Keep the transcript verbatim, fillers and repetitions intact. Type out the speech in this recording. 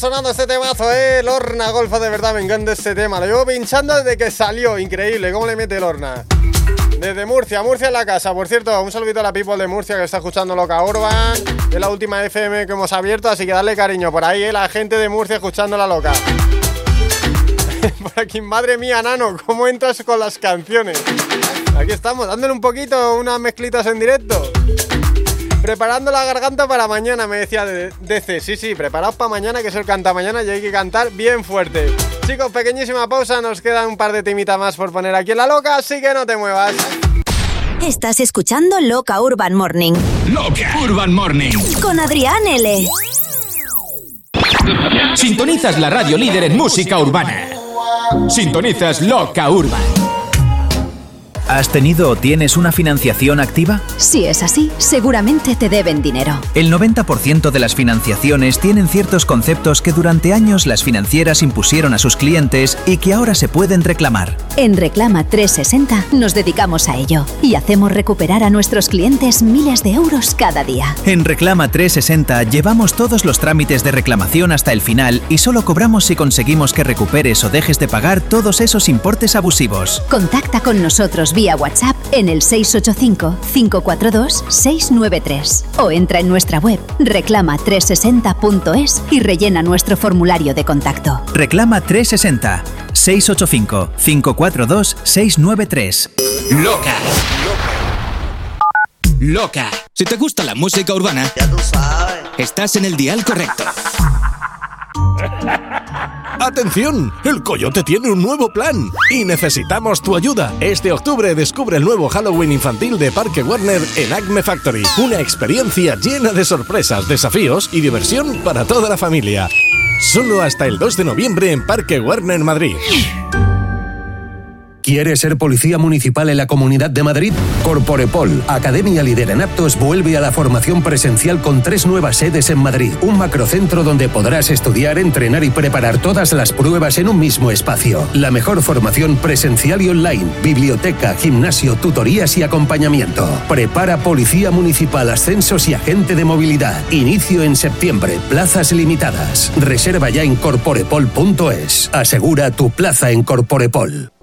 Sonando este temazo, eh, Lorna Golfo, de verdad me encanta este tema. Lo llevo pinchando desde que salió, increíble, cómo le mete Lorna. Desde Murcia, Murcia en la casa. Por cierto, un saludito a la people de Murcia que está escuchando Loca Urban. Es la última F M que hemos abierto, así que darle cariño por ahí, eh, la gente de Murcia escuchando la loca. Por aquí, madre mía, Nano, ¿cómo entras con las canciones? Aquí estamos, dándole un poquito, unas mezclitas en directo. Preparando la garganta para mañana, me decía D C. Sí, sí, preparaos para mañana, que es el canta mañana y hay que cantar bien fuerte. Chicos, pequeñísima pausa, nos quedan un par de temitas más por poner aquí en la loca, así que no te muevas. Estás escuchando Loca Urban Morning. Loca Urban Morning. Con Adrián L. Sintonizas la radio líder en música urbana. Sintonizas Loca Urban. ¿Has tenido o tienes una financiación activa? Si es así, seguramente te deben dinero. El noventa por ciento de las financiaciones tienen ciertos conceptos que durante años las financieras impusieron a sus clientes y que ahora se pueden reclamar. En Reclama trescientos sesenta nos dedicamos a ello y hacemos recuperar a nuestros clientes miles de euros cada día. En Reclama trescientos sesenta llevamos todos los trámites de reclamación hasta el final y solo cobramos si conseguimos que recuperes o dejes de pagar todos esos importes abusivos. Contacta con nosotros vía WhatsApp en el seis ocho cinco, cinco cuatro dos, seis nueve tres o entra en nuestra web reclama trescientos sesenta punto es y rellena nuestro formulario de contacto. Reclama trescientos sesenta, seis ocho cinco, cinco cuatro dos, seis nueve tres. Loca. Loca. Si te gusta la música urbana, ya tú sabes, estás en el dial correcto. ¡Atención! El Coyote tiene un nuevo plan y necesitamos tu ayuda. Este octubre descubre el nuevo Halloween infantil de Parque Warner en Acme Factory. Una experiencia llena de sorpresas, desafíos y diversión para toda la familia. Solo hasta el dos de noviembre en Parque Warner Madrid. ¿Quieres ser policía municipal en la Comunidad de Madrid? Corporepol, Academia Líder en Aptos, vuelve a la formación presencial con tres nuevas sedes en Madrid. Un macrocentro donde podrás estudiar, entrenar y preparar todas las pruebas en un mismo espacio. La mejor formación presencial y online. Biblioteca, gimnasio, tutorías y acompañamiento. Prepara Policía Municipal, Ascensos y Agente de Movilidad. Inicio en septiembre. Plazas limitadas. Reserva ya en corporepol punto es. Asegura tu plaza en Corporepol.